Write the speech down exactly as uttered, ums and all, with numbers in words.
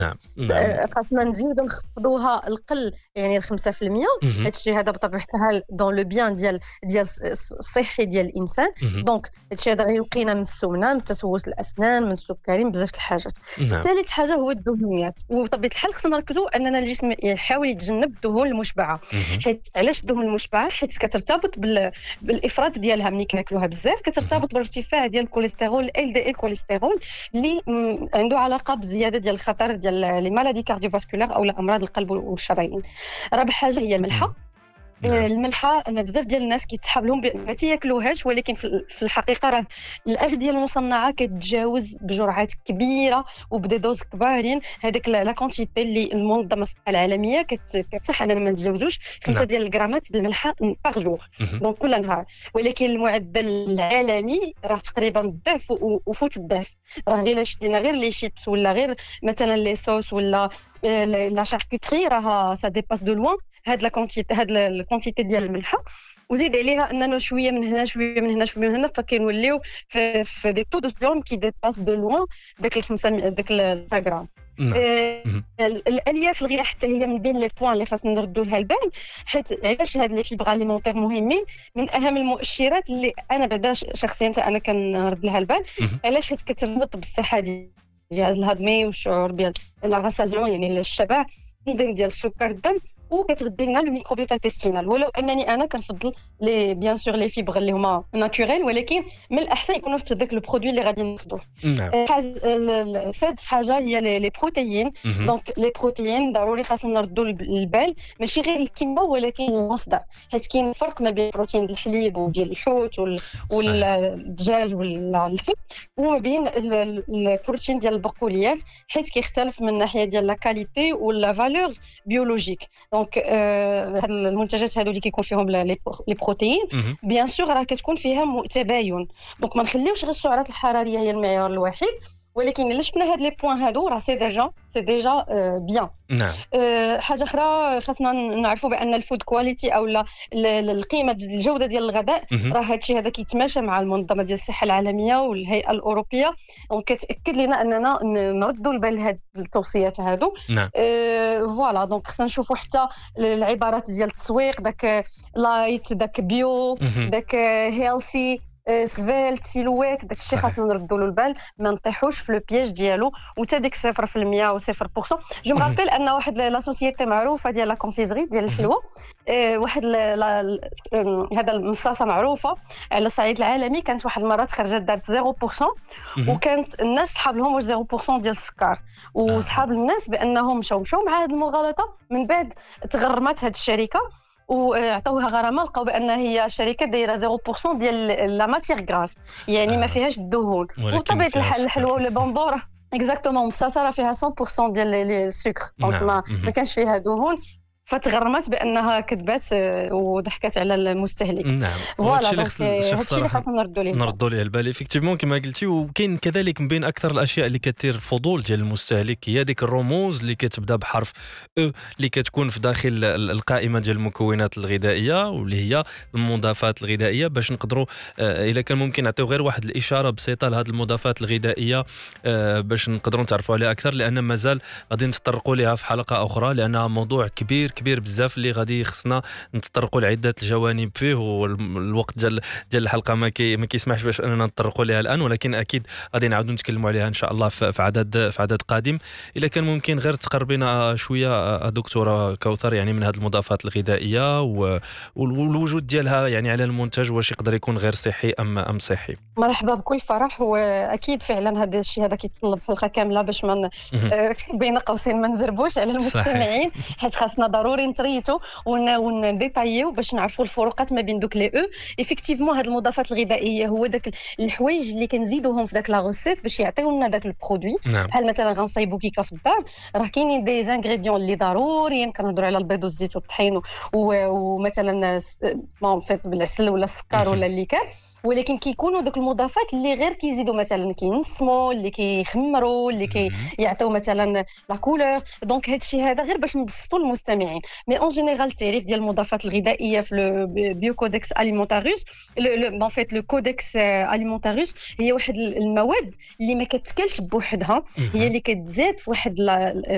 نعم نعم. خاصنا نزيدو نخفضوها القل يعني ل خمسة في المية. اهم. هادشي هذا بطبيعة الحال دون لو بيان ديال ديال الصحي ديال الانسان. اهم. دونك هادشي هذا غيوقينا من السمنه، من تسوس الاسنان، من السكري، من بزاف د الحاجات. نعم. ثالث حاجه هو الدهنيات، وبطبيعه الحال خصنا نركزوا اننا الجسم يحاول يتجنب الدهون المشبعه. اهم. حيت علاش الدهون المشبعه؟ حيت كترتبط بال... بالافراط ديالها ملي كناكلوها بزاف، اهم. كترتبط بارتفاع ديال الكوليسترول ال دي ال كوليسترول اللي م- عنده علاقه بزياده ديال الخطر ديال لي مالادي كارديوفاسكولار او امراض القلب والشرايين. رابع حاجه هي الملحه. إمم. آه، نعم. الملحه انا بزاف ديال الناس كيتحاب لهم ب- ما تياكلوهاش، ولكن في في الحقيقه راه الاغذيه المصنعه كتجاوز بجرعات كبيره وبدي دوز كبارين. هذاك لا لا كونتيتي اللي المنظمه الصحه العالميه كت- كتصح اننا ما نتجاوزوش خمسة نعم. ديال الغرامات ديال الملحه باغ جور، اهم. دونك كل نهار. ولكن المعدل العالمي راه تقريبا الضعف و- وفوت الضعف. راه غير شدينا غير لي شيبس ولا غير مثلا لي صوص ولا آه، لا شاركوتري راه سا ديباس دو لوان هاد لا كونتيتي، هاد الكونتيتي ديال الملحه. وزيد عليها اننا شويه من هنا شويه من هنا شويه من هنا فكنوليو في, في دي تو دو صوديوم كي ديباس دو لوان داك ال خمسمية داك ال خمسة غرام. نعم. آه، اهم. ال- الالياف الغذائيه حتى هي من بين لي بوين اللي خاصنا نردوا لها البال. حيت علاش هاد لي فيبر اليمونتير مهمين؟ من اهم المؤشرات اللي انا بعدا ش- شخصيا حتى انا كنرد لها البال. اهم. علاش؟ حيت كترتبط بالصحه ديال الجهاز الهضمي والشعور ديال لا غاسازيون يعني الشبع، تنظيم ديال السكر الدم، وكتغذي لنا الميكروبيوت انتستينال. ولو انني انا كنفضل لي بيان سور لي فيبر اللي هما ناتوريل، ولكن من الاحسن يكونوا في داك لو برودوي اللي غادي ناخذوه. نعم. آه، حاج- ال- ال- سادس حاجه هي لي لي بروتيين. اهم. دونك لي بروتيين ضروري خاصنا نردوا الب- البال، ماشي غير الكميه ولكن المصدر. حيت كاين فرق ما بين البروتين ديال الحليب وديال الحوت وال- صحيح. والدجاج واللحم، وما بين ال- ال- البروتين ديال البقوليات، حيت كيختلف من ناحيه ديال لا كاليتي ولا فالور بيولوجيك. دونك آه، هاد المنتجات هادو اللي كيكون فيهم لا- لي برو- لي بروتيين اهم. بيان سور راه كتكون فيها م- تباين. دونك ما نخليوش غير السعرات الحراريه هي المعيار الوحيد، ولكن الا شفنا هاد لي بوين هادو راه سي ديجا سي ديجا آه، بيان. نعم. أه، حاجه اخرى خاصنا نعرفوا بان الفود كواليتي او لا ال- ال- القيمه ديال الجوده ديال الغذاء اهم. راه هادشي هذا كيتماشى مع المنظمه ديال الصحه العالميه والهيئه الاوروبيه. دونك كتاكد لنا اننا ن- نردوا البال لهاد التوصيات هادو. نعم. أه فوالا دونك خصنا نشوفوا حتى العبارات ديال التسويق، داك لايت، داك بيو، اهم. داك هيلثي، سفيلت، سيلويت، داك الشيء صحيح. خاصنا نردوا له البال، ما نطيحوش في لو بياج ديالو. وتا ديك صفر في المية و صفر بالمية. جو اهم. مرابيل ان واحد لا سوسيتي معروفه ديال لا كونفيزري ديال اهم. الحلوى، آه، واحد لا- لا- آم، هذا المصاصه معروفه على الصعيد العالمي، كانت واحد المره خرجت دارت صفر بالمية، اهم. وكانت الناس صحاب لهم واش صفر بالمية ديال السكر، آه. وصحاب الناس بانهم مشاو مشاو مع هذه المغالطه. من بعد تغرمت هذه الشركه وعطوها غرامه، لقاو بان هي الشركه دايره صفر بالمية ديال لا ماتيغ غراس، يعني ما آه. فيهاش الدهون. ولكن وطبيعه فيها الحال الحلوى السكر. ولا بونبور اكزاكتومون مصاصه راه فيها مية بالمية ديال لي- لي السكر، دونك نعم. ما اهم. ما كانش فيها دهون، فتغرمت بانها كذبات آه، وضحكت على المستهلك. نعم. فوالا وهادشي اللي دونك خص آه، الشخص هادشي اللي صراحة خاصنا نردوا ليه البال. نردوا ليه البال ايفيكتيفمون كما قلتي. وكاين كذلك من بين اكثر الاشياء اللي كثير الفضول ديال المستهلك هي ديك الرموز اللي كتبدا بحرف او اللي كتكون في داخل ال- القائمه ديال المكونات الغذائيه واللي هي المضافات الغذائيه، باش نقدروا آه، الا كان ممكن نعطيو غير واحد الاشاره بسيطه لهذه المضافات الغذائيه آه، باش نقدروا نتعرفوا عليها اكثر، لان مازال غادي نتطرقوا لها في حلقه اخرى، لانها موضوع كبير كبير بزاف اللي غادي خصنا نتطرقوا لعده الجوانب فيه، والوقت ديال ديال الحلقه ما كي ما كيسمحش باش اننا نتطرقوا لها الان، ولكن اكيد غادي نعاودوا نتكلموا عليها ان شاء الله في في عدد في عدد قادم. الا كان ممكن غير تقربينا شويه دكتوره كوثر يعني من هذه المضافات الغذائيه و- والوجود ديالها يعني على المنتج، واش يقدر يكون غير صحي ام ام صحي؟ مرحبا بكل فرح. واكيد فعلا هذا الشيء هذا كيتطلب حلقه كامله باش ما ن- مهم. آه، بين قوسين ما نزربوش على صحيح. المستمعين، حيت خاصنا ضروري نتريتو ون ونديتايو باش نعرفوا الفروقات ما بين دوك لي او. ايفيكتيفمون هاد المضافات الغذائيه هو داك الحوايج اللي كنزيدوهم في داك لا غوسيت باش يعطيو لنا داك البرودوي. نعم. بحال مثلا غنصايبو كيكه في الدار، راه كاينين دي زانغريديون اللي ضروريين، كنهضروا على البيض والزيت والطحين و- و- ومثلا س- ما فات بالعسل ولا السكر مهم. ولا الليكان، ولكن كيكونوا دوك المضافات اللي غير كيزيدوا مثلا كينسموا، اللي كيخمروا، اللي مهم. كيعطيو مثلا لا كولور. دونك هادشي هذا غير باش نبسطوا المستمعين. مي اون جينيرال التعريف ديال المضافات الغذائيه في لو بيو كودكس اليمونتاريوس، ان فيت لو كودكس اليمونتاريوس هي واحد المواد اللي ما كتكلش بوحدها، هي مهم. اللي كتزاد في واحد لا-